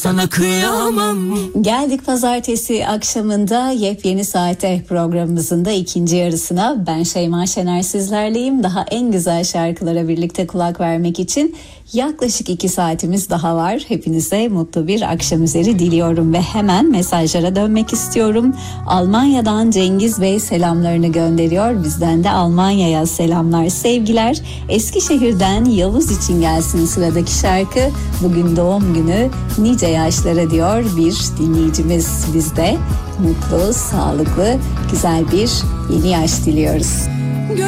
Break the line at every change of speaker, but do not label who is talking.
sana kıyamam.
Geldik pazartesi akşamında yepyeni saate, programımızın da ikinci yarısına. Ben Şeyma Şener sizlerleyim. Daha en güzel şarkılara birlikte kulak vermek için yaklaşık 2 saatimiz daha var. Hepinize mutlu bir akşam üzeri diliyorum ve hemen mesajlara dönmek istiyorum. Almanya'dan Cengiz Bey selamlarını gönderiyor. Bizden de Almanya'ya selamlar, sevgiler. Eskişehir'den Yavuz için gelsin sıradaki şarkı. Bugün doğum günü, nice yaşlara diyor bir dinleyicimiz bizde. Mutlu, sağlıklı, güzel bir yeni yaş diliyoruz.